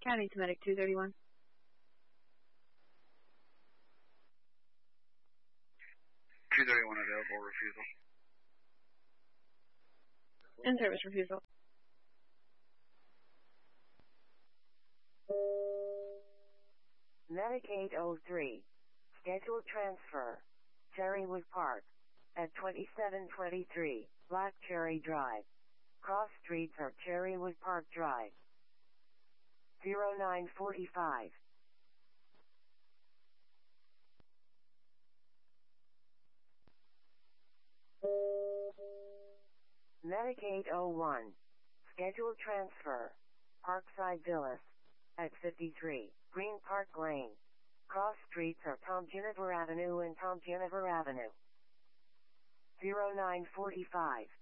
County to Medic 231. Available, refusal. In service, refusal. Medic 803. Scheduled transfer. Cherrywood Park. At 2723, Black Cherry Drive. Cross streets are Cherrywood Park Drive. 0945. Medic 801. Scheduled transfer. Parkside Villas. At 53, Green Park Lane. Cross streets are Tom Jennifer Avenue and Tom Jennifer Avenue. 0945.